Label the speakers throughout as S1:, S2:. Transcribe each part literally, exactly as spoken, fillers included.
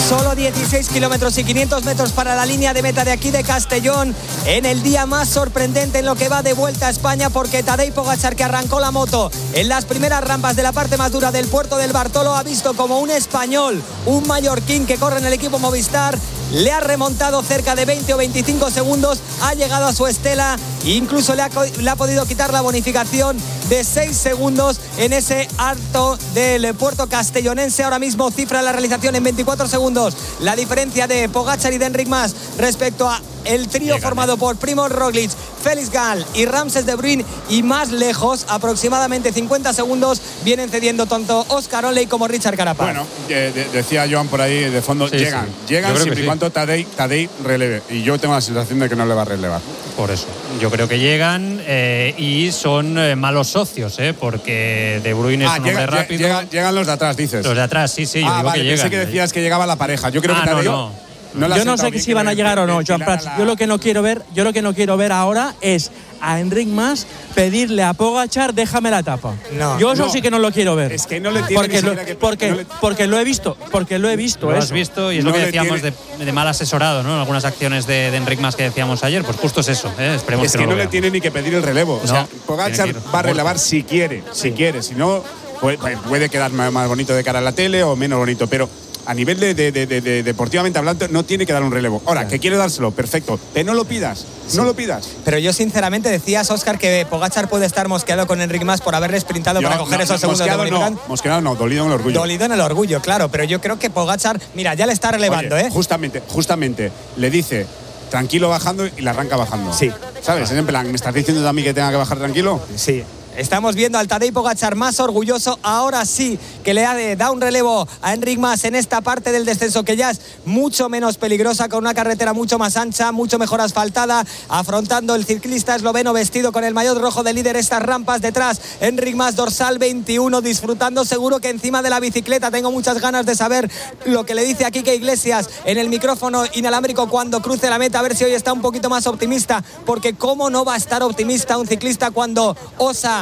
S1: Solo dieciséis kilómetros y quinientos metros para la línea de meta de aquí de Castellón, en el día más sorprendente en lo que va de Vuelta a España, porque Tadej Pogačar, que arrancó la moto en las primeras rampas de la parte más dura del puerto del Bartolo, ha visto como un español, un mallorquín que corre en el equipo Movistar, le ha remontado cerca de veinte o veinticinco segundos, ha llegado a su estela e incluso le ha, le ha podido quitar la bonificación de seis segundos en ese alto del puerto castellonense. Ahora mismo cifra la realización en veinticuatro segundos la diferencia de Pogačar y de Enric Mas respecto a el trío Llega, formado eh. por Primož Roglič, Félix Gall y Ramses de Bruyn, y más lejos, aproximadamente cincuenta segundos, vienen cediendo tanto Óscar Onley como Richard Carapaz.
S2: Bueno, eh, de, decía Joan por ahí de fondo, sí, llegan, sí. llegan siempre y sí. cuando Tadej, Tadej releve, y yo tengo la sensación de que no le va a relevar.
S3: Por eso, yo creo que llegan eh, y son eh, malos socios, eh, porque De Bruyn es ah, un llega, hombre rápido.
S2: Llegan, llegan los de atrás, dices.
S3: Los de atrás, sí, sí, yo
S2: ah,
S3: digo
S2: vale,
S3: que llegan.
S2: Pensé que decías que llegaba la pareja. Yo creo
S3: ah,
S2: que Tadej…
S3: No, no.
S4: No yo no sé que si van a llegar o no, Joan Prats. La... Yo lo que no quiero ver, yo lo que no quiero ver ahora es a Enric Mas pedirle a Pogačar déjame la etapa.
S1: No,
S4: yo eso
S2: no.
S4: sí que no lo quiero ver.
S2: Es que no le tiene
S4: porque lo,
S2: que
S4: porque,
S2: no le...
S4: porque lo he visto, porque lo he visto.
S3: Lo
S4: eso.
S3: has visto y es
S2: no
S3: lo que decíamos
S2: tiene...
S3: de, de mal asesorado, ¿no? Algunas acciones de, de Enric Mas que decíamos ayer, pues justo es eso. ¿eh? Esperemos
S2: es
S3: que,
S2: que
S3: no,
S2: no
S3: lo
S2: le tiene ni que pedir el relevo.
S3: No,
S2: o sea, Pogačar va a relevar si quiere, si quiere, si no puede, puede quedar más bonito de cara a la tele o menos bonito, pero a nivel de, de, de, de, de deportivamente hablando, no tiene que dar un relevo. Ahora, sí. que quiere dárselo, perfecto. Pero no lo pidas, sí. no lo pidas.
S1: Pero yo sinceramente decías, Óscar, que Pogačar puede estar mosqueado con Enric Mas por haberle sprintado yo, para coger no, esos segundos de bonificación.
S2: No, mosqueado no, dolido en el orgullo.
S1: Dolido en el orgullo, claro. Pero yo creo que Pogačar, mira, ya le está relevando,
S2: Oye,
S1: ¿eh?
S2: Justamente, justamente, le dice tranquilo bajando y la arranca bajando.
S1: Sí.
S2: ¿Sabes? Es en plan, ¿me estás diciendo a mí que tenga que bajar tranquilo?
S1: Sí. Estamos viendo al Tadej Pogačar más orgulloso, ahora sí, que le ha dado un relevo a Enric Mas en esta parte del descenso, que ya es mucho menos peligrosa, con una carretera mucho más ancha, mucho mejor asfaltada, afrontando el ciclista esloveno vestido con el maillot rojo de líder estas rampas. Detrás, Enric Mas, dorsal veintiuno, disfrutando seguro que encima de la bicicleta. Tengo muchas ganas de saber lo que le dice a Quique Iglesias en el micrófono inalámbrico cuando cruce la meta, a ver si hoy está un poquito más optimista, porque cómo no va a estar optimista un ciclista cuando osa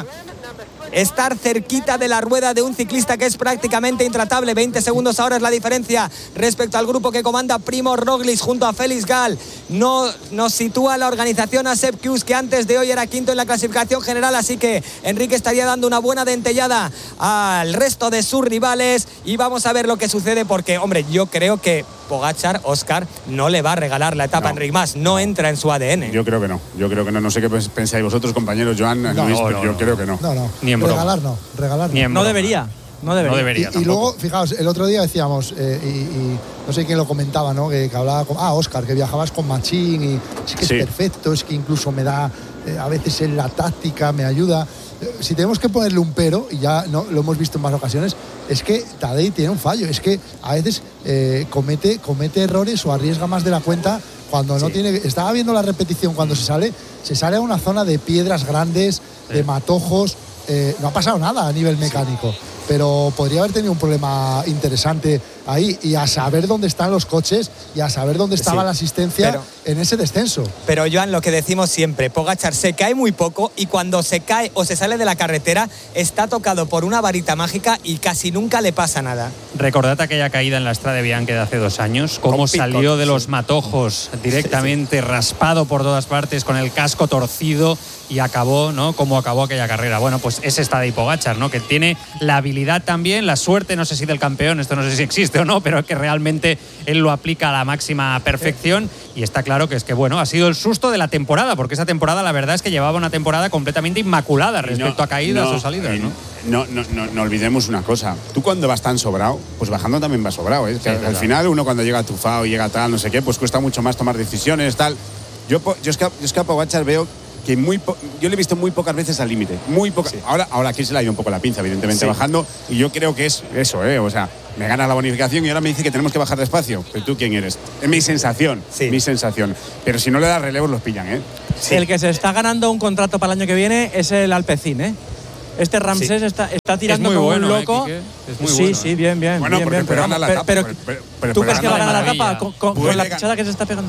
S1: estar cerquita de la rueda de un ciclista que es prácticamente intratable. veinte segundos ahora es la diferencia respecto al grupo que comanda Primož Roglič junto a Félix Gall. No nos sitúa la organización a Sepp Kuss, que antes de hoy era quinto en la clasificación general, así que Enrique estaría dando una buena dentellada al resto de sus rivales y vamos a ver lo que sucede, porque, hombre, yo creo que Pogačar, Óscar, no le va a regalar la etapa no. a Enric Mas, no entra en su A D N.
S2: Yo creo que no, yo creo que no, no sé qué pensáis vosotros, compañeros, Joan, no, Luis,
S5: no,
S2: pero
S5: no,
S2: yo
S5: no.
S2: creo que no.
S5: No, no,
S3: ni en
S5: regalar no, regalar
S3: ni
S5: no.
S3: En
S4: no debería. No debería.
S3: No debería
S5: y, y luego, fijaos, el otro día decíamos, eh, y, y no sé quién lo comentaba, ¿no? Que, que hablaba con. Ah, Óscar, que viajabas con Machín y es que sí. es perfecto, es que incluso me da. Eh, a veces en la táctica me ayuda. Eh, si tenemos que ponerle un pero, y ya no lo hemos visto en más ocasiones, es que Tadej tiene un fallo. Es que a veces eh, comete, comete errores o arriesga más de la cuenta cuando no sí. tiene. Estaba viendo la repetición cuando se sale, se sale a una zona de piedras grandes, sí. de matojos. Eh, no ha pasado nada a nivel mecánico, sí. pero podría haber tenido un problema interesante ahí, y a saber dónde están los coches y a saber dónde estaba sí, la asistencia pero, en ese descenso.
S1: Pero, Joan, lo que decimos siempre, Pogačar se cae muy poco y cuando se cae o se sale de la carretera está tocado por una varita mágica y casi nunca le pasa nada.
S3: Recordad aquella caída en la Strade Bianche de hace dos años, cómo salió de los matojos directamente sí, sí. raspado por todas partes, con el casco torcido, y acabó, ¿no? Como acabó aquella carrera. Bueno, pues ese es Tadej Pogačar, ¿no? Que tiene la habilidad también, la suerte, no sé si del campeón, esto no sé si existe o no, pero que realmente él lo aplica a la máxima perfección, y está claro que es que, bueno, ha sido el susto de la temporada, porque esa temporada la verdad es que llevaba una temporada completamente inmaculada respecto no, a caídas no, o salidas, ¿no?
S2: No, no, no, no olvidemos una cosa. Tú cuando vas tan sobrado, pues bajando también vas sobrado, ¿eh? Sí, al claro. final uno cuando llega tufado y llega tal, no sé qué, pues cuesta mucho más tomar decisiones, tal. Yo, yo, es, que, yo es que a Pogačar veo que muy po- yo le he visto muy pocas veces al límite, muy pocas. Sí. Ahora, ahora aquí se le ha ido un poco la pinza, evidentemente, sí. bajando, y yo creo que es eso, ¿eh? O sea, me gana la bonificación y ahora me dice que tenemos que bajar despacio. ¿Pero tú quién eres? Es mi sensación, sí. mi sensación. Pero si no le das relevos, los pillan, ¿eh?
S4: Sí. El que se está ganando un contrato para el año que viene es el Alpecin, ¿eh? Este Ramsés sí. está, está tirando como
S3: bueno,
S4: un loco.
S3: Eh, es muy
S4: sí,
S3: bueno,
S4: sí, bien, bien.
S2: Bueno,
S4: bien, bien,
S2: pero,
S4: pero,
S2: la
S4: pero,
S2: etapa,
S4: pero,
S2: pero, pero, pero
S4: ¿tú crees que va a ganar la
S3: maravilla.
S4: etapa con, con, con la pichada que se está pegando?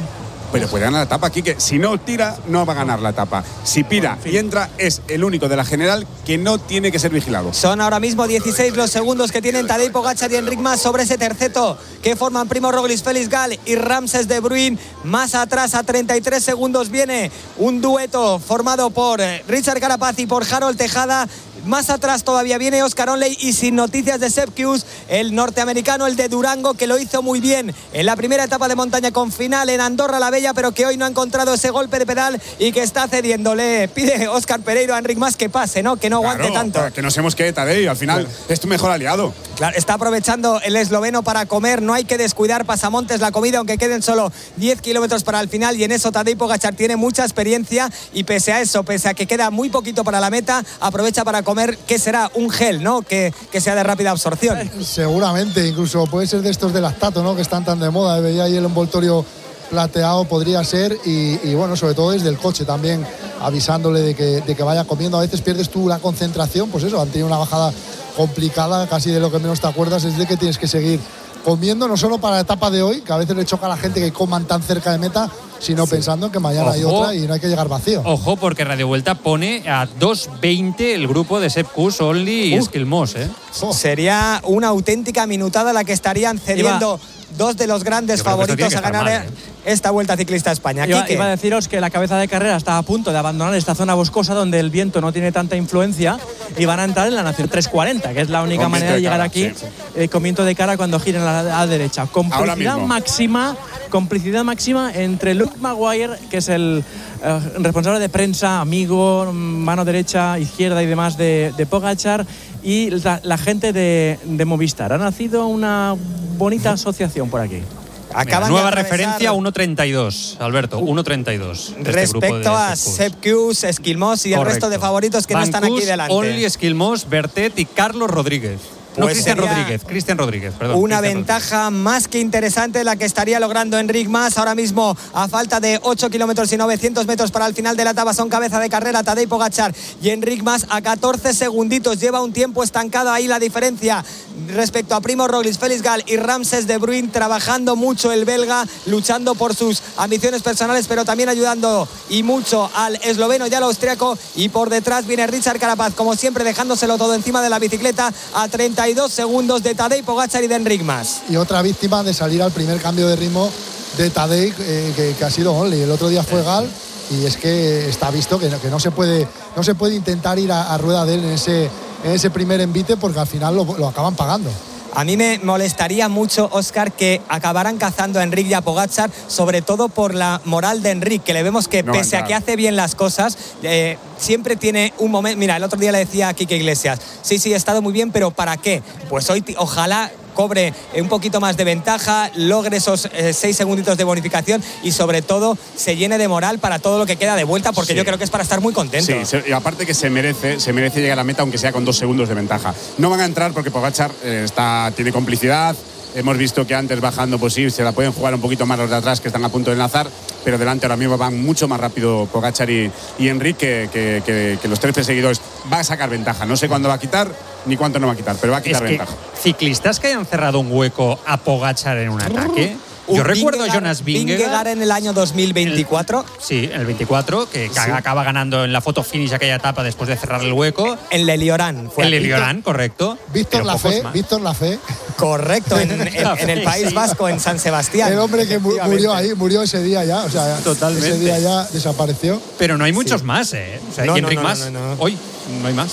S2: pero puede ganar la etapa aquí, que si no tira, no va a ganar la etapa. Si pira bueno, en fin. y entra, es el único de la general que no tiene que ser vigilado.
S1: Son ahora mismo dieciséis los segundos que tienen Tadej Pogačar y Enric Mas sobre ese terceto que forman Primo Roglic, Felix Gall y Ramses de Bruyn. Más atrás, a treinta y tres segundos, viene un dueto formado por Richard Carapaz y por Harold Tejada. Más atrás todavía viene Oscar Onley y sin noticias de Sepp Kuss, el norteamericano, el de Durango, que lo hizo muy bien en la primera etapa de montaña con final en Andorra la Bella, pero que hoy no ha encontrado ese golpe de pedal y que está cediendo. Le pide Óscar Pereiro a Enric Mas que pase, ¿no? Que no aguante
S2: claro,
S1: tanto.
S2: Que no se mosquee Tadej, al final claro. es tu mejor aliado.
S1: Claro, está aprovechando el esloveno para comer, no hay que descuidar pasamontes la comida, aunque queden solo diez kilómetros para el final, y en eso Tadej Pogačar tiene mucha experiencia y pese a eso, pese a que queda muy poquito para la meta, aprovecha para comer, que será un gel, ¿no? Que, que sea de rápida absorción.
S5: Seguramente, incluso puede ser de estos de lactato, ¿no? Que están tan de moda, veía ahí el envoltorio plateado, podría ser, y, y bueno, sobre todo desde el coche también avisándole de que, de que vaya comiendo. A veces pierdes tú la concentración, pues eso, han tenido una bajada complicada, casi de lo que menos te acuerdas es de que tienes que seguir comiendo, no solo para la etapa de hoy, que a veces le choca a la gente que coman tan cerca de meta, sino sí. pensando que mañana Ojo. hay otra y no hay que llegar vacío.
S3: Ojo, porque Radio Vuelta pone a dos veinte el grupo de Sepp Kuss, Onley y uh. Eskil-Moss, ¿eh?
S1: Oh. Sería una auténtica minutada la que estarían cediendo Iba. dos de los grandes favoritos a ganar mal, ¿eh? esta Vuelta Ciclista a España.
S4: Iba, iba a deciros que la cabeza de carrera está a punto de abandonar esta zona boscosa donde el viento no tiene tanta influencia y van a entrar en la Nación tres cuarenta, que es la única con manera de, de llegar cara, aquí sí. eh, con viento de cara cuando giren a la, a la derecha. Complicidad máxima, complicidad máxima entre Luke Maguire, que es el eh, responsable de prensa, amigo, mano derecha, izquierda y demás de, de Pogačar, y la, la gente de, de Movistar. Ha nacido una bonita asociación por aquí.
S3: Mira, nueva referencia uno treinta y dos, Alberto, uno treinta y dos.
S1: Respecto
S3: este
S1: a Sepp Kuss, Eskil-Moss y Correcto. el resto de favoritos que
S3: Van
S1: no están
S3: Kuss,
S1: aquí delante.
S3: Onley, Eskil-Moss, Bertet y Carlos Rodríguez. No,
S1: pues
S3: Cristian Rodríguez, Cristian Rodríguez, perdón.
S1: Una
S3: Cristian
S1: ventaja
S3: Rodríguez.
S1: más que interesante la que estaría logrando Enric Mas. Ahora mismo, a falta de ocho kilómetros y novecientos metros para el final de la etapa, son cabeza de carrera Tadej Pogačar y Enric Mas a catorce segunditos. Lleva un tiempo estancado ahí la diferencia respecto a Primo Roglic, Felix Gall y Ramses de Bruyn, trabajando mucho el belga, luchando por sus ambiciones personales, pero también ayudando y mucho al esloveno y al austriaco. Y por detrás viene Richard Carapaz, como siempre, dejándoselo todo encima de la bicicleta a treinta y dos segundos de Tadej Pogačar y de Enric Mas.
S5: Y otra víctima de salir al primer cambio de ritmo de Tadej, eh, que, que ha sido Onley. El otro día fue Gall y es que está visto que no, que no se puede no se puede intentar ir a, a rueda de él en ese, en ese primer envite, porque al final lo, lo acaban pagando.
S1: A mí me molestaría mucho, Óscar, que acabaran cazando a Enric y a Pogačar, sobre todo por la moral de Enric, que le vemos que no, pese claro. a que hace bien las cosas, eh, siempre tiene un momento. Mira, el otro día le decía a Quique Iglesias, sí, sí, he estado muy bien, pero ¿para qué? Pues hoy ojalá cobre un poquito más de ventaja, logre esos eh, seis segunditos de bonificación y sobre todo se llene de moral para todo lo que queda de vuelta, porque sí. yo creo que es para estar muy contento.
S2: Sí, y aparte que se merece, se merece llegar a la meta aunque sea con dos segundos de ventaja. No van a entrar porque Pogačar eh, está, tiene complicidad. Hemos visto que antes bajando, pues sí, se la pueden jugar un poquito más los de atrás que están a punto de enlazar, pero delante ahora mismo van mucho más rápido Pogačar y, y Enric que, que, que, que los tres perseguidores. Va a sacar ventaja, no sé cuándo va a quitar ni cuánto no va a quitar, pero va a quitar
S3: es
S2: ventaja.
S3: Que ciclistas que hayan cerrado un hueco a Pogačar en un ataque. Yo recuerdo a Jonas Vingegaard.
S1: Vingegaard en el año dos mil veinticuatro.
S3: El, sí, en el veinticuatro, que sí. acaba ganando en la foto finish aquella etapa después de cerrar el hueco.
S1: En Leliorán.
S3: En Leliorán, correcto.
S5: Víctor Lafay, Víctor Lafay.
S1: Correcto, en, en, en el País Vasco, en San Sebastián.
S5: El hombre que murió ahí, murió ese día ya. O sea,
S3: totalmente.
S5: Ese día ya desapareció.
S3: Pero no hay muchos sí. más, ¿eh? O sea,
S1: no,
S3: y Enric
S1: no, no,
S3: más.
S1: No, no, no.
S3: Hoy no hay más.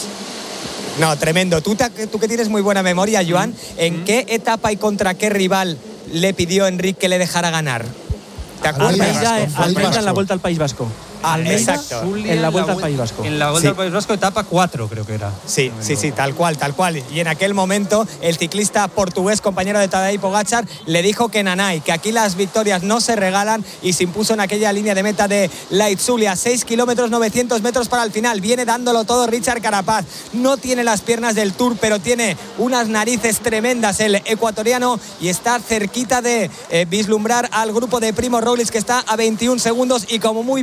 S1: No, tremendo. Tú, te, tú que tienes muy buena memoria, Joan, mm. ¿en mm. qué etapa y contra qué rival le pidió Enric que le dejara ganar? ¿Te acuerdas?
S4: Almeida, Almeida en la Vuelta al País Vasco.
S1: Ah, exacto.
S4: En la Vuelta al País Vasco.
S3: En la Vuelta sí. al País Vasco, etapa cuatro, creo que era.
S1: Sí, no sí, sí, tal cual, tal cual. Y en aquel momento, el ciclista portugués, compañero de Tadej Pogačar, le dijo que nanay, que aquí las victorias no se regalan, y se impuso en aquella línea de meta de la Itzulia. seis kilómetros, novecientos metros para el final. Viene dándolo todo Richard Carapaz. No tiene las piernas del Tour, pero tiene unas narices tremendas el ecuatoriano y está cerquita de eh, vislumbrar al grupo de Primo Roglic, que está a veintiún segundos. Y como muy bien decía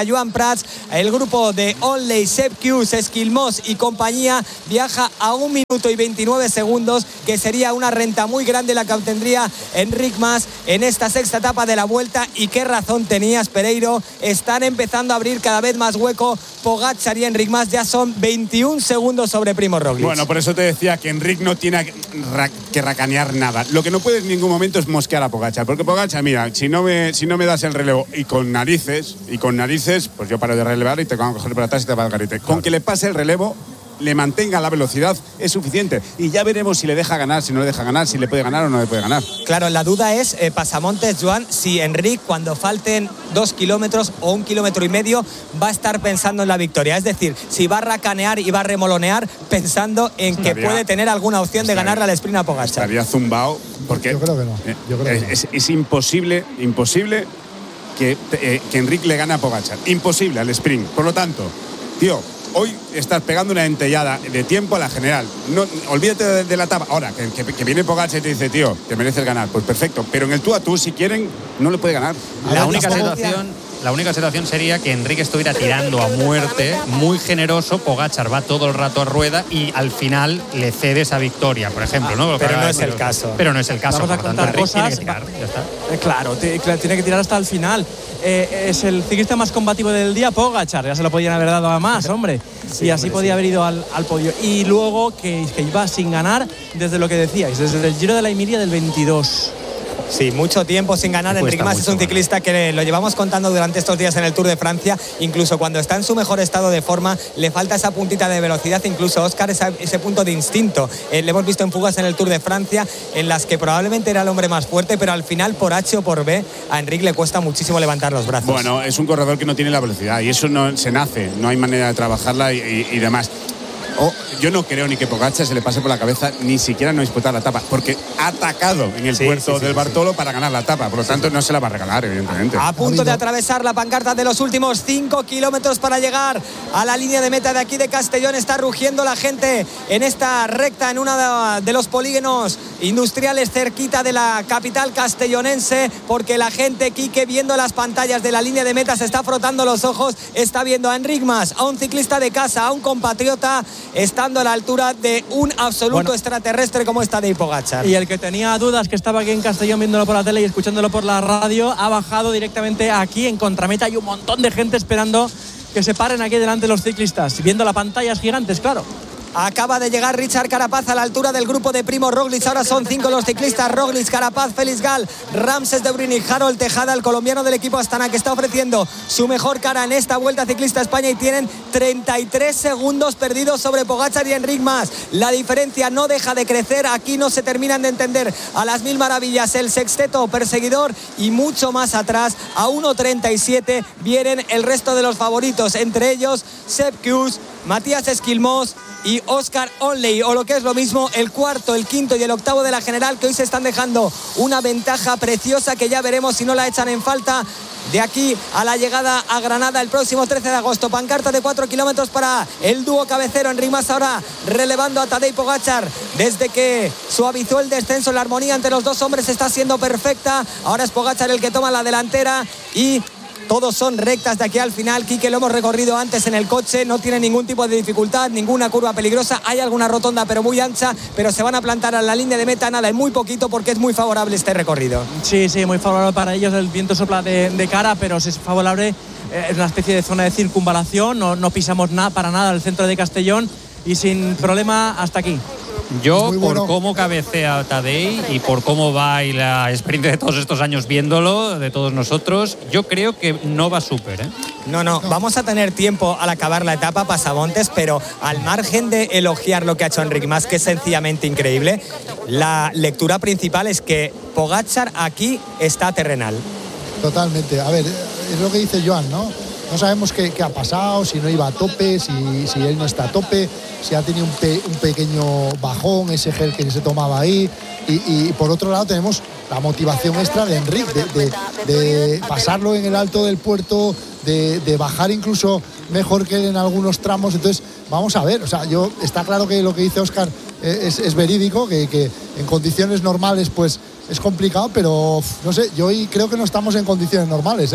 S1: a Joan Prats. El grupo de Onley, Sepp Kuss, Eskil-Moos y compañía viaja a un minuto y veintinueve segundos, que sería una renta muy grande la que obtendría Enric Mas en esta sexta etapa de la Vuelta. Y qué razón tenías, Pereiro, están empezando a abrir cada vez más hueco Pogačar y Enric Mas, ya son veintiún segundos sobre Primo Roglic.
S2: Bueno, por eso te decía que Enric no tiene que racanear nada. Lo que no puede en ningún momento es mosquear a Pogačar, porque Pogačar, mira, si no me, si no me das el relevo y con narices, y con narices, pues yo paro de relevar y te van a coger por atrás y te va a garrite. Con que le pase el relevo, le mantenga la velocidad, es suficiente. Y ya veremos si le deja ganar, si no le deja ganar, si le puede ganar o no le puede ganar.
S1: Claro, la duda es, eh, Pasamontes, Joan, si Enric, cuando falten dos kilómetros o un kilómetro y medio, va a estar pensando en la victoria. Es decir, si va a racanear y va a remolonear pensando en estaría, que puede tener alguna opción estaría, de ganar al sprint a Pogačar.
S2: Estaría zumbao, porque
S5: yo creo que no. Yo creo
S2: es,
S5: que no.
S2: Es, es imposible, imposible que, eh, que Enric le gane a Pogačar. Imposible al sprint. Por lo tanto, tío, hoy estás pegando una entellada de tiempo a la general. No, olvídate de, de la etapa. Ahora, que, que, que viene Pogačar y te dice, tío, te mereces ganar. Pues perfecto. Pero en el tú a tú, si quieren, no le puede ganar.
S3: La única situación... La única situación sería que Enrique estuviera tirando a muerte, muy generoso, Pogačar va todo el rato a rueda y al final le cede esa victoria, por ejemplo, ¿no?
S1: Pero no es el caso.
S3: Pero no es el caso.
S4: Vamos a
S3: por
S4: contar
S3: tanto,
S4: cosas.
S3: Tiene que tirar, ya está.
S4: Eh, claro, t- tiene que tirar hasta el final. Eh, es el ciclista más combativo del día, Pogačar. Ya se lo podían haber dado a más, hombre. Sí, y así hombre, podía sí. haber ido al, al podio. Y luego que, que iba sin ganar desde lo que decíais, desde el Giro de la Emilia del veintidós.
S1: Sí, mucho tiempo sin ganar. Enric Mas es un ciclista bueno. que lo llevamos contando durante estos días en el Tour de Francia. Incluso cuando está en su mejor estado de forma, le falta esa puntita de velocidad. Incluso Óscar, esa, ese punto de instinto. Eh, le hemos visto en fugas en el Tour de Francia, en las que probablemente era el hombre más fuerte, pero al final, por H o por B, a Enric le cuesta muchísimo levantar los brazos.
S2: Bueno, es un corredor que no tiene la velocidad y eso no se nace. No hay manera de trabajarla y, y, y demás. Oh, yo no creo ni que Pogačar se le pase por la cabeza ni siquiera no disputar la etapa, porque ha atacado en el sí, puerto sí, sí, del Bartolo sí. para ganar la etapa, por lo tanto no se la va a regalar, evidentemente.
S1: A punto de atravesar la pancarta de los últimos cinco kilómetros para llegar a la línea de meta de aquí de Castellón. Está rugiendo la gente en esta recta, en uno de los polígonos industriales cerquita de la capital castellonense, porque la gente, Quique, viendo las pantallas de la línea de meta, se está frotando los ojos, está viendo a Enric Mas, a un ciclista de casa, a un compatriota, estando a la altura de un absoluto bueno, extraterrestre como está Tadej Pogačar.
S4: Y el que tenía dudas, que estaba aquí en Castellón viéndolo por la tele y escuchándolo por la radio, ha bajado directamente aquí en contrameta. Hay un montón de gente esperando que se paren aquí delante de los ciclistas, viendo las pantallas gigantes, claro.
S1: Acaba de llegar Richard Carapaz a la altura del grupo de Primo Roglic. Ahora son cinco los ciclistas: Roglic, Carapaz, Félix Gal, Ramses de Bruyne y Harold Tejada, el colombiano del equipo Astana, que está ofreciendo su mejor cara en esta Vuelta Ciclista a España, y tienen treinta y tres segundos perdidos sobre Pogačar y Enric Mas. La diferencia no deja de crecer. Aquí no se terminan de entender a las mil maravillas el sexteto perseguidor, y mucho más atrás, a uno treinta y siete, vienen el resto de los favoritos, entre ellos Sepp Kuss, Matías Eskil-Moos y Óscar Onley, o lo que es lo mismo, el cuarto, el quinto y el octavo de la general, que hoy se están dejando una ventaja preciosa que ya veremos si no la echan en falta de aquí a la llegada a Granada el próximo trece de agosto. Pancarta de cuatro kilómetros para el dúo cabecero. Enric Mas ahora relevando a Tadej Pogačar desde que suavizó el descenso. La armonía entre los dos hombres está siendo perfecta. Ahora es Pogačar el que toma la delantera y todos son rectas de aquí al final. Quique, lo hemos recorrido antes en el coche, no tiene ningún tipo de dificultad, ninguna curva peligrosa. Hay alguna rotonda pero muy ancha, pero se van a plantar a la línea de meta nada, en muy poquito, porque es muy favorable este recorrido.
S4: Sí, sí, muy favorable para ellos. El viento sopla de, de cara, pero es favorable. Es una especie de zona de circunvalación, no, no pisamos nada para nada el centro de Castellón y sin problema hasta aquí.
S3: Yo, por bueno. cómo cabecea Tadej y por cómo va y la experiencia de todos estos años viéndolo, de todos nosotros, yo creo que no va súper, ¿eh?
S1: No, no, vamos a tener tiempo al acabar la etapa, Pasamontes, pero al margen de elogiar lo que ha hecho Enric Mas, que es sencillamente increíble, la lectura principal es que Pogačar aquí está terrenal.
S5: Totalmente. A ver, es lo que dice Joan, ¿no? No sabemos qué, qué ha pasado, si no iba a tope, si, si él no está a tope, si ha tenido un, pe, un pequeño bajón, ese gel que se tomaba ahí. Y, y por otro lado tenemos la motivación extra de Enric, de, de, de pasarlo en el alto del puerto, de, de bajar incluso mejor que él en algunos tramos. Entonces, vamos a ver. O sea, yo está claro que lo que dice Óscar es, es verídico, que, que en condiciones normales pues es complicado, pero no sé, yo hoy creo que no estamos en condiciones normales, ¿eh?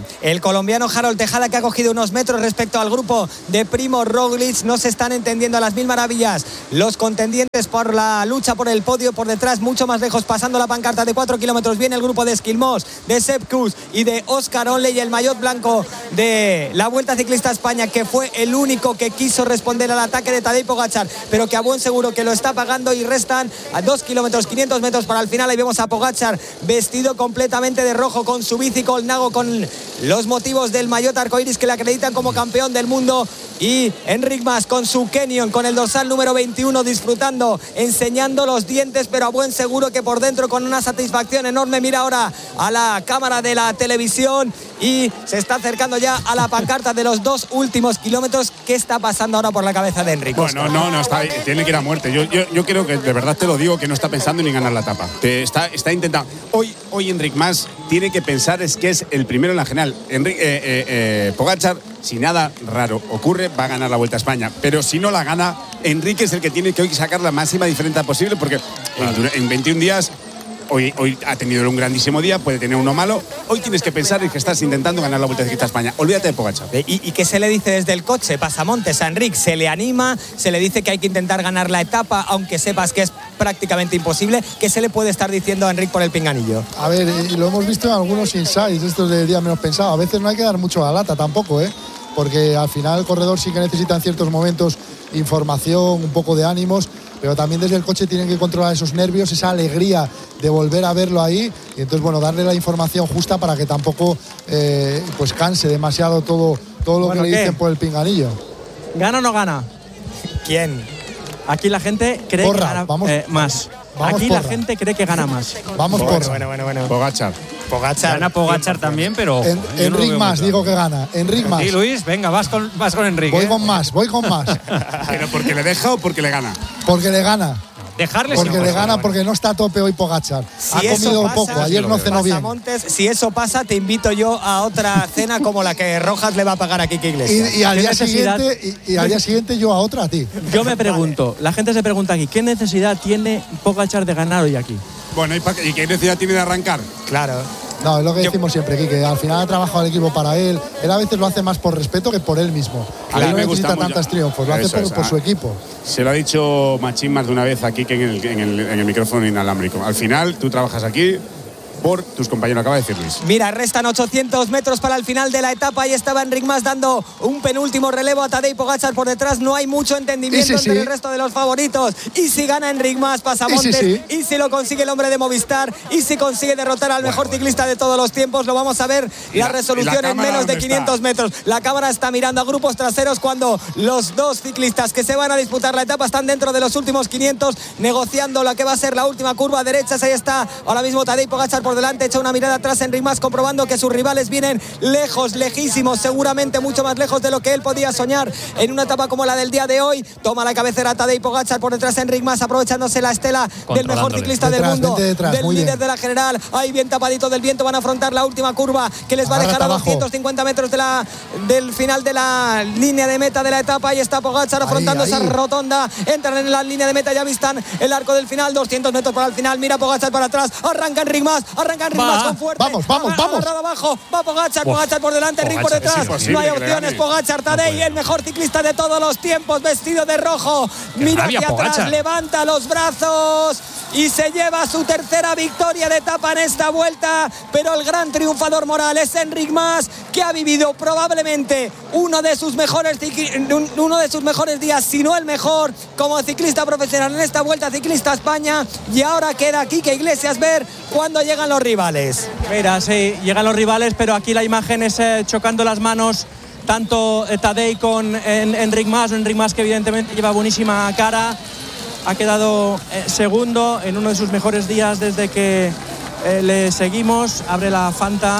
S1: El colombiano Harold Tejada, que ha cogido unos metros respecto al grupo de Primo Roglic. No se están entendiendo a las mil maravillas los contendientes por la lucha por el podio. Por detrás, mucho más lejos, pasando la pancarta de cuatro kilómetros, viene el grupo de Esquilmos, de Sepp Kuss y de Oscar Onley, y el maillot blanco de la Vuelta Ciclista a España, que fue el único que quiso responder al ataque de Tadej Pogačar, pero que a buen seguro que lo está pagando. Y restan a dos kilómetros, quinientos metros para el final. Ahí vemos a Pogačar vestido completamente de rojo, con su bici Colnago, con los motivos del maillot arcoiris que le acreditan como campeón del mundo, y Enric Mas con su Canyon, con el dorsal número veintiuno, disfrutando, enseñando los dientes, pero a buen seguro que por dentro con una satisfacción enorme. Mira ahora a la cámara de la televisión y se está acercando ya a la pancarta de los dos últimos kilómetros. ¿Qué está pasando ahora por la cabeza de Enric?
S2: Bueno, no, no, está, tiene que ir a muerte. Yo, yo, yo creo que, de verdad te lo digo, que no está pensando ni ganar la etapa. Te está, está intentando. Hoy, hoy Enric Mas tiene que pensar es que es el primero en la general. Enric, eh, eh, eh, Pogačar, si nada raro ocurre, va a ganar la Vuelta a España. Pero si no la gana, Enrique es el que tiene que hoy sacar la máxima diferencia posible, porque en, en veintiún días... Hoy, hoy ha tenido un grandísimo día, puede tener uno malo. Hoy tienes que pensar en que estás intentando ganar la Vuelta Ciclista a España. Olvídate de Pogačar.
S1: ¿Y, ¿Y qué se le dice desde el coche? Pasamontes a Enric, se le anima, se le dice que hay que intentar ganar la etapa, aunque sepas que es prácticamente imposible. ¿Qué se le puede estar diciendo a Enric por el pinganillo?
S5: A ver, eh, lo hemos visto en algunos insights, estos del día menos pensado. A veces no hay que dar mucho a la lata tampoco, ¿eh? Porque al final el corredor sí que necesita en ciertos momentos información, un poco de ánimos, pero también desde el coche tienen que controlar esos nervios, esa alegría de volver a verlo ahí, y entonces, bueno, darle la información justa para que tampoco eh, pues canse demasiado todo, todo lo bueno, que le ¿qué? dicen por el pinganillo.
S4: ¿Gana o no gana?
S1: ¿Quién?
S4: Aquí la gente cree
S5: porra,
S4: que gana
S5: vamos,
S4: eh, más. Vamos Aquí porra. La gente cree que gana más.
S5: Vamos
S1: bueno,
S5: por
S1: bueno, bueno, bueno.
S2: Pogačar.
S3: Pogačar. Gana Pogačar también, pero...
S5: En, Enric no Mas, digo que gana. Enric Mas.
S3: Sí, Luis, venga, vas con, vas con Enric.
S5: Voy
S3: ¿eh?
S5: con más, voy con más.
S2: ¿Pero porque le deja o porque le gana?
S5: Porque le gana.
S3: Dejarle
S5: porque
S3: sí,
S5: le
S3: pues,
S5: gana,
S3: bueno.
S5: porque no está a tope hoy Pogačar.
S1: Si
S5: ha comido
S1: pasa,
S5: poco, ayer no cenó bien.
S1: Montes, si eso pasa, te invito yo a otra cena como la que Rojas le va a pagar a Kike Iglesias.
S5: Y, y, al, día siguiente, y, y al día siguiente yo a otra a ti.
S4: Yo me pregunto, la gente se pregunta aquí, ¿qué necesidad tiene Pogačar de ganar hoy aquí?
S2: Bueno, ¿y, ¿y qué necesidad tiene de arrancar?
S1: Claro.
S5: No, es lo que decimos yo, siempre, Quique. Al final ha trabajado el equipo para él. Él a veces lo hace más por respeto que por él mismo. A él no necesita tantos triunfos, lo hace por, por su equipo.
S2: Se lo ha dicho Machín más de una vez aquí que en el, en el, en el micrófono inalámbrico. Al final, tú trabajas aquí por tus compañeros, acaba de decir Luis.
S1: Mira, restan ochocientos metros para el final de la etapa y estaba Enric Mas dando un penúltimo relevo a Tadej Pogačar por detrás. No hay mucho entendimiento sí, sí, entre sí. el resto de los favoritos. Y si gana Enric Mas, Pasamontes, sí, sí. y si lo consigue el hombre de Movistar, y si consigue derrotar al mejor bueno, ciclista de todos los tiempos, lo vamos a ver la, la resolución la en menos de quinientos está? metros. La cámara está mirando a grupos traseros cuando los dos ciclistas que se van a disputar la etapa están dentro de los últimos quinientos, negociando la que va a ser la última curva derecha. Ahí está ahora mismo Tadej Pogačar por delante, echa una mirada atrás Enric Mas, comprobando que sus rivales vienen lejos, lejísimos, seguramente mucho más lejos de lo que él podía soñar en una etapa como la del día de hoy. Toma la cabecera Tadej Pogačar, por detrás Enric Mas, aprovechándose la estela del mejor ciclista
S5: detrás,
S1: del mundo,
S5: detrás,
S1: del líder
S5: bien.
S1: de la general. Ahí bien tapadito del viento, van a afrontar la última curva que les va a dejar a doscientos cincuenta metros de la, del final de la línea de meta de la etapa. Ahí está Pogačar afrontando ahí, ahí. esa rotonda, entran en la línea de meta, ya vistan el arco del final, doscientos metros para el final. Mira Pogačar para atrás, arranca Enric Mas, arranca Enric Mas con fuerte.
S5: Vamos, vamos, vamos.
S1: Agarrado abajo, va Pogačar, Pogačar por delante, Enric por detrás. No hay opciones, Pogačar, Tadej, el mejor ciclista de todos los tiempos, vestido de rojo. Mira hacia atrás, Pogačar. Levanta los brazos y se lleva su tercera victoria de etapa en esta vuelta. Pero el gran triunfador moral es Enric Mas, que ha vivido probablemente uno de sus mejores uno de sus mejores días, si no el mejor, como ciclista profesional en esta Vuelta Ciclista a España. Y ahora queda Kike Iglesias ver cuándo llegan los rivales.
S4: Mira, sí, llegan los rivales, pero aquí la imagen es eh, chocando las manos tanto eh, Tadej con en, Enric Mas, Enric Mas que evidentemente lleva buenísima cara, ha quedado eh, segundo en uno de sus mejores días desde que eh, le seguimos. Abre la Fanta,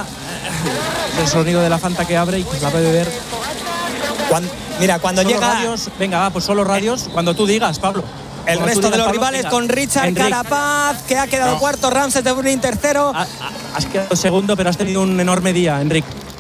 S4: eh, el sonido de la Fanta que abre y pues la puede ver.
S1: Cuando, mira, cuando
S4: solo
S1: llega...
S4: Radios, venga, va, pues solo radios, cuando tú digas, Pablo.
S1: El
S4: Como
S1: resto
S4: digas,
S1: de los
S4: Pablo,
S1: rivales
S4: venga.
S1: con Richard
S4: Enric.
S1: Carapaz, que ha quedado no. cuarto, Ramses de Bruin tercero.
S4: Ha, ha, has quedado segundo, pero has tenido un enorme día, Enric.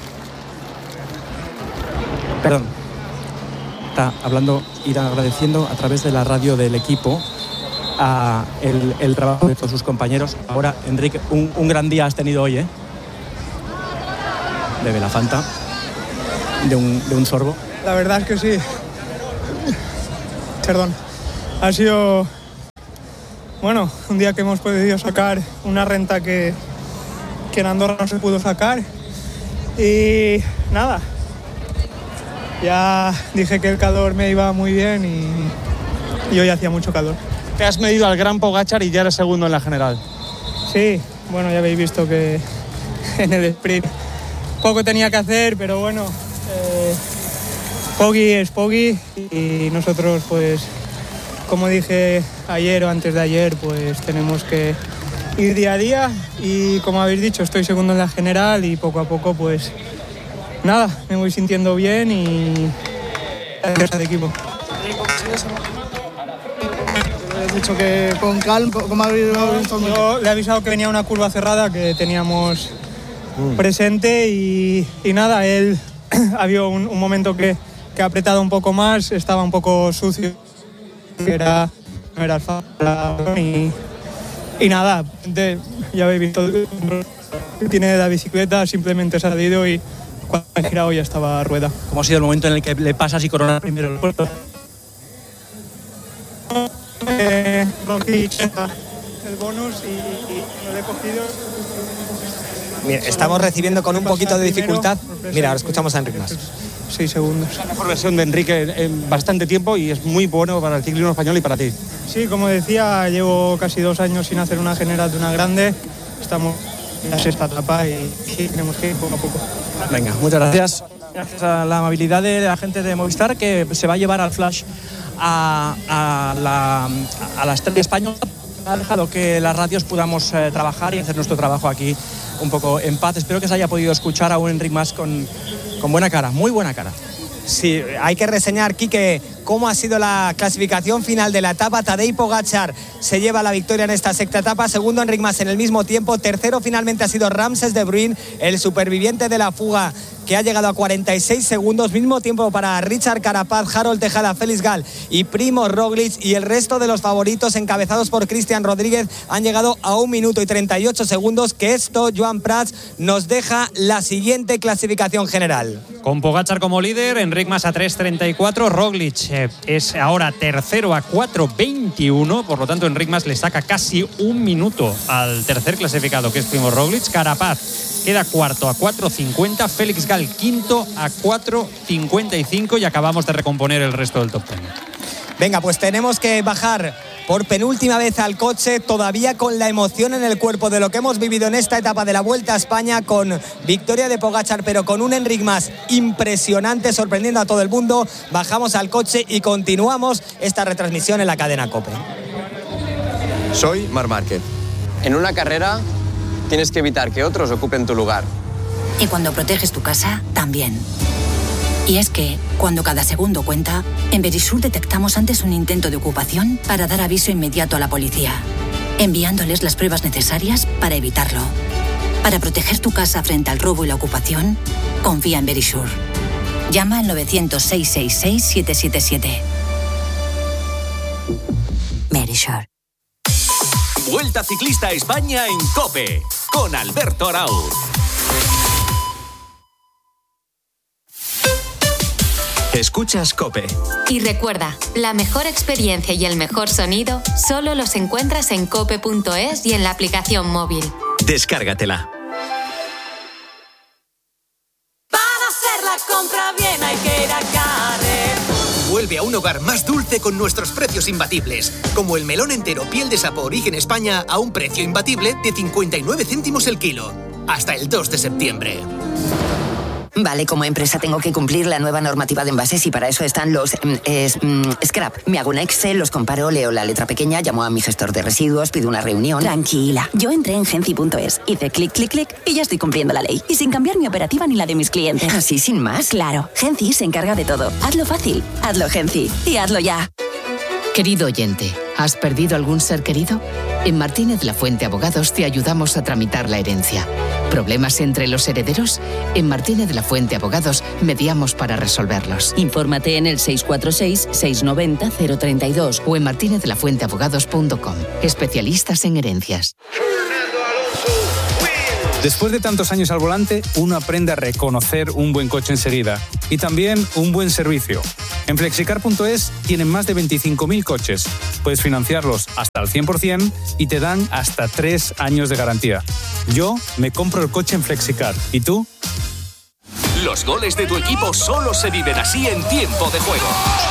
S4: Perdón. Está hablando, ir agradeciendo a través de la radio del equipo a el, el trabajo de todos sus compañeros. Ahora, Enric, un, un gran día has tenido hoy, ¿eh? bebe la Fanta de un, de un sorbo.
S6: La verdad es que sí. Perdón. Ha sido, bueno, un día que hemos podido sacar una renta que, que en Andorra no se pudo sacar. Y nada, ya dije que el calor me iba muy bien y, y hoy hacía mucho calor.
S7: Te has medido al gran Pogačar y ya eres segundo en la general.
S6: Sí, bueno, ya habéis visto que en el sprint poco tenía que hacer, pero bueno, eh, Poggi es Poggi y nosotros, pues, como dije ayer o antes de ayer, pues tenemos que ir día a día y, como habéis dicho, estoy segundo en la general y poco a poco, pues, nada, me voy sintiendo bien y gracias al equipo.
S8: He dicho que con calma, como habéis visto.
S6: Yo le he avisado que venía una curva cerrada que teníamos mm. presente y, y nada, él había un, un momento que, que ha apretado un poco más, estaba un poco sucio, que era, no era el y, y nada, de, ya habéis visto, tiene la bicicleta, simplemente se ha salido y cuando ha girado ya estaba a rueda.
S4: ¿Cómo ha sido el momento en el que le pasas y coronas primero el puerto?
S6: Eh, el bonus y, y no lo he cogido.
S1: Mira, estamos recibiendo con un poquito de dificultad. Mira, ahora escuchamos a Enric Mas.
S6: Seis segundos.
S7: La mejor versión de Enrique en bastante tiempo y es muy bueno para el ciclismo español y para ti.
S6: Sí, como decía, llevo casi dos años sin hacer una general de una grande. Estamos en la sexta etapa y, y tenemos que ir poco a poco.
S4: Venga, muchas gracias. Gracias a la amabilidad de la gente de Movistar, que se va a llevar al Flash a, a, la, a la estrella española. Ha dejado que las radios podamos eh, trabajar y hacer nuestro trabajo aquí un poco en paz. Espero que se haya podido escuchar a un Enric Mas con, con buena cara, muy buena cara.
S1: Sí, hay que reseñar, Quique, cómo ha sido la clasificación final de la etapa. Tadej Pogačar se lleva la victoria en esta sexta etapa, segundo Enric Mas en el mismo tiempo, tercero finalmente ha sido Ramses de Bruyn, el superviviente de la fuga, que ha llegado a cuarenta y seis segundos, mismo tiempo para Richard Carapaz, Harold Tejada, Félix Gall y Primož Roglic, y el resto de los favoritos encabezados por Cristian Rodríguez han llegado a un minuto y treinta y ocho segundos, que esto, Joan Prats, nos deja la siguiente clasificación general.
S3: Con Pogačar como líder, Enric Mas a tres treinta y cuatro, Roglic eh, es ahora tercero a cuatro veintiuno, por lo tanto Enric Mas le saca casi un minuto al tercer clasificado, que es Primož Roglic. Carapaz queda cuarto a cuatro cincuenta, Félix Gall quinto a cuatro cincuenta y cinco y acabamos de recomponer el resto del top ten.
S1: Venga, pues tenemos que bajar por penúltima vez al coche, todavía con la emoción en el cuerpo de lo que hemos vivido en esta etapa de la Vuelta a España, con victoria de Pogačar, pero con un Enric Mas impresionante, sorprendiendo a todo el mundo. Bajamos al coche y continuamos esta retransmisión en la cadena COPE.
S9: Soy Marc Márquez. En una carrera tienes que evitar que otros ocupen tu lugar.
S10: Y cuando proteges tu casa, también. Y es que, cuando cada segundo cuenta, en Verisur detectamos antes un intento de ocupación para dar aviso inmediato a la policía, enviándoles las pruebas necesarias para evitarlo. Para proteger tu casa frente al robo y la ocupación, confía en Verisur. Llama al novecientos, seiscientos sesenta y seis, siete siete siete. Verisur.
S11: Vuelta Ciclista a España en COPE, con Alberto Arauz. Escuchas COPE.
S12: Y recuerda, la mejor experiencia y el mejor sonido solo los encuentras en cope punto es y en la aplicación móvil.
S11: Descárgatela.
S13: Para hacer la compra bien hay que ir a Carrefour.
S11: Vuelve a un hogar más dulce con nuestros precios imbatibles, como el melón entero piel de sapo origen España a un precio imbatible de cincuenta y nueve céntimos el kilo. Hasta el dos de septiembre.
S10: Vale, como empresa tengo que cumplir la nueva normativa de envases y para eso están los eh, es, mm, scrap. Me hago un Excel, los comparo, leo la letra pequeña, llamo a mi gestor de residuos, pido una reunión.
S14: Tranquila, yo entré en genci punto es, hice clic, clic, clic y ya estoy cumpliendo la ley. Y sin cambiar mi operativa ni la de mis clientes.
S10: ¿Así sin más?
S14: Claro, Genci se encarga de todo. Hazlo fácil, hazlo Genci y hazlo ya.
S15: Querido oyente, ¿has perdido algún ser querido? En Martínez La Fuente Abogados te ayudamos a tramitar la herencia. ¿Problemas entre los herederos? En Martínez La Fuente Abogados mediamos para resolverlos.
S14: Infórmate en el seis cuatro seis, seis nueve cero, cero tres dos
S15: o en martinez de la fuente abogados punto com. Especialistas en herencias.
S16: Después de tantos años al volante, uno aprende a reconocer un buen coche enseguida y también un buen servicio. En flexicar punto es tienen más de veinticinco mil coches. Puedes financiarlos hasta el cien por ciento y te dan hasta tres años de garantía. Yo me compro el coche en Flexicar. ¿Y tú?
S17: Los goles de tu equipo solo se viven así en Tiempo de Juego.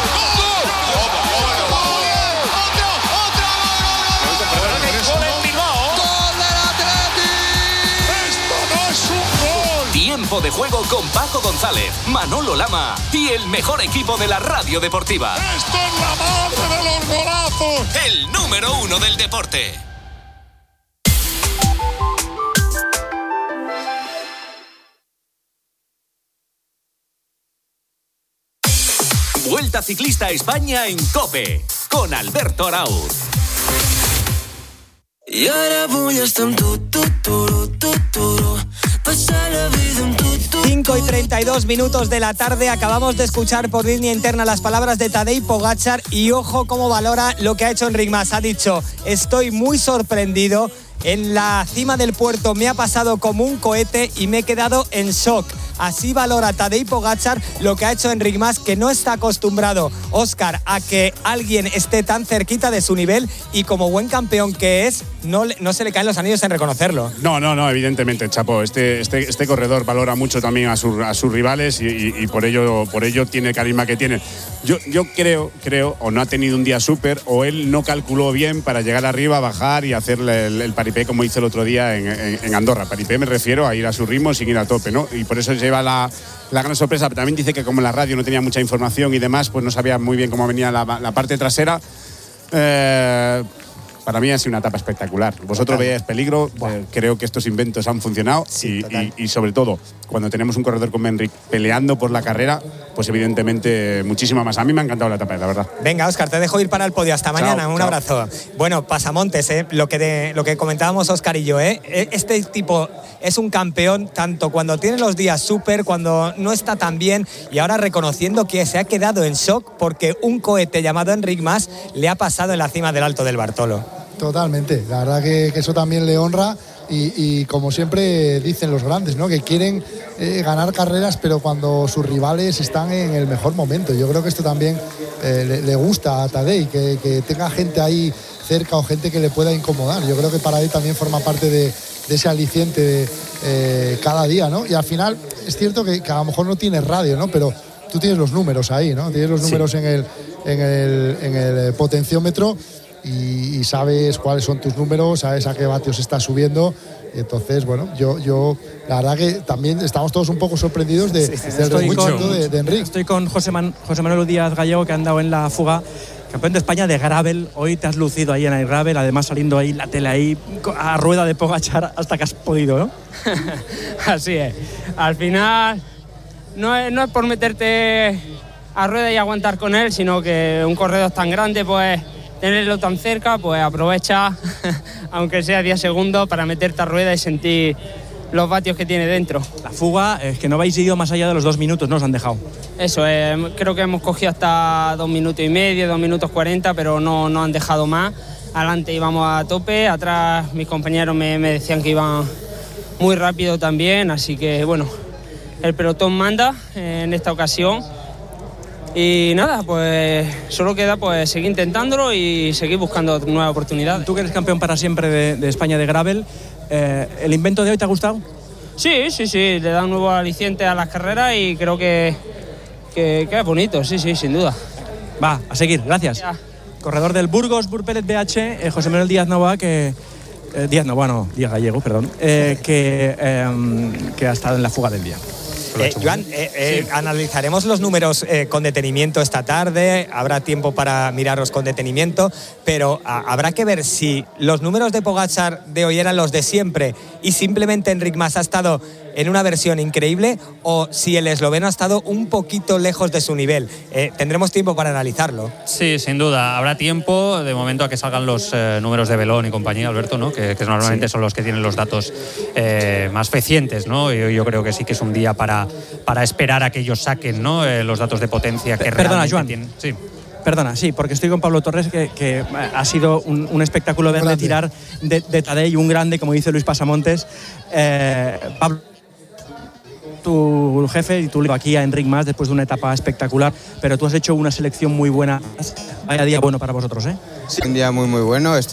S17: Tiempo de Juego con Paco González, Manolo Lama y el mejor equipo de la radio deportiva.
S18: ¡Esto es la madre de los golazos!
S17: El número uno del deporte. Vuelta Ciclista a España en COPE con Alberto Arauz.
S19: I ara vull estar amb tu, tu, tu, tu, tu, passar la vida amb tu, tu.
S1: cinco y treinta y dos minutos de la tarde. Acabamos de escuchar por línea interna las palabras de Tadej Pogačar y ojo cómo valora lo que ha hecho Enric Mas. Ha dicho: estoy muy sorprendido. En la cima del puerto me ha pasado como un cohete y me he quedado en shock. Así valora Tadej Pogačar lo que ha hecho Enric Mas, que no está acostumbrado, Óscar, a que alguien esté tan cerquita de su nivel y como buen campeón que es, no, no se le caen los anillos en reconocerlo.
S2: No, no, no, evidentemente, Chapo. Este, este, este corredor valora mucho también a, su, a sus rivales y, y, y por ello, por ello tiene el carisma que tiene. Yo, yo creo, creo, o no ha tenido un día súper, o él no calculó bien para llegar arriba, bajar y hacerle el, el paripé como hizo el otro día en, en, en Andorra. Paripé me refiero a ir a su ritmo sin ir a tope, ¿no? Y por eso se lleva la, la gran sorpresa. Pero también dice que como en la radio no tenía mucha información y demás, pues no sabía muy bien cómo venía la, la parte trasera. Eh, para mí ha sido una etapa espectacular. Vosotros veíais peligro, eh, creo que estos inventos han funcionado sí, y, y, y sobre todo, cuando tenemos un corredor como Enric peleando por la carrera, pues evidentemente muchísimo más. A mí me ha encantado la etapa, la verdad.
S1: Venga, Óscar, te dejo ir para el podio. Hasta mañana,
S2: chao,
S1: un
S2: chao.
S1: abrazo. Bueno, pasamontes, ¿eh? lo, que de, lo que comentábamos Óscar y yo. ¿eh? Este tipo es un campeón tanto cuando tiene los días súper, cuando no está tan bien, y ahora reconociendo que se ha quedado en shock porque un cohete llamado Enric Mas le ha pasado en la cima del Alto del Bartolo.
S5: Totalmente, la verdad que, que eso también le honra y, y como siempre dicen los grandes, ¿no? Que quieren eh, ganar carreras pero cuando sus rivales están en el mejor momento. Yo creo que esto también eh, le, le gusta a Tadej, que, que tenga gente ahí cerca o gente que le pueda incomodar. Yo creo que para él también forma parte de, de ese aliciente de, eh, cada día, ¿no? Y al final es cierto que, que a lo mejor no tienes radio, ¿no? Pero tú tienes los números ahí, ¿no? Tienes los números sí. en, el, en, el, en el potenciómetro. Y, y sabes cuáles son tus números, sabes a qué vatios estás subiendo. Y entonces, bueno, yo, yo la verdad que también estamos todos un poco sorprendidos de, sí, sí, del rendimiento de, de Enric.
S4: Estoy con José, Man, José Manuel Díaz Gallego, que ha andado en la fuga, campeón de España de gravel. Hoy te has lucido ahí en el gravel, además saliendo ahí la tele ahí a rueda de Pogačar hasta que has podido, ¿no?
S20: Así es. Al final no es, no es por meterte a rueda y aguantar con él, sino que un corredor tan grande, pues tenerlo tan cerca, pues aprovecha, aunque sea diez segundos, para meterte a rueda y sentir los vatios que tiene dentro.
S4: La fuga es que no habéis ido más allá de los dos minutos, ¿no? Os han dejado.
S20: Eso, eh, creo que hemos cogido hasta dos minutos y medio, dos minutos cuarenta, pero no, no han dejado más. Adelante íbamos a tope, atrás mis compañeros me, me decían que iban muy rápido también, así que bueno, el pelotón manda en esta ocasión. Y nada, pues solo queda pues seguir intentándolo y seguir buscando nuevas oportunidades.
S4: Tú que eres campeón para siempre de, de España de gravel, eh, ¿el invento de hoy te ha gustado?
S20: Sí, sí, sí, le da un nuevo aliciente a las carreras y creo que, que, que es bonito, sí, sí, sin duda.
S4: Va, a seguir, gracias. Ya. Corredor del Burgos Burpelet B H, eh, José Manuel Díaz Nova, que... Eh, Díaz Nova, no, Díaz Gallego, perdón, eh, que, eh, que ha estado en la fuga del día.
S1: Eh, Joan, eh, eh, sí. analizaremos los números eh, con detenimiento esta tarde, habrá tiempo para mirarlos con detenimiento, pero a, habrá que ver si los números de Pogačar de hoy eran los de siempre y simplemente Enric Mas ha estado en una versión increíble o si el esloveno ha estado un poquito lejos de su nivel. Eh, tendremos tiempo para analizarlo.
S3: Sí, sin duda, habrá tiempo de momento a que salgan los eh, números de Belón y compañía, Alberto, ¿no? que, que normalmente sí. son los que tienen los datos eh, más fecientes, ¿no? Yo, yo creo que sí que es un día para, para esperar a que ellos saquen, ¿no? eh, los datos de potencia que
S4: Perdona,
S3: realmente
S4: Joan.
S3: tienen. Sí.
S4: Perdona, sí, porque estoy con Pablo Torres, que, que ha sido un, un espectáculo verle tirar de, de Tadej, un grande, como dice Luis Pasamontes. Eh, Pablo, tu jefe, y tú le aquí a Enric Mas después de una etapa espectacular, pero tú has hecho una selección muy buena. Vaya día bueno para vosotros, ¿eh?
S21: Sí, un día muy, muy bueno. Estoy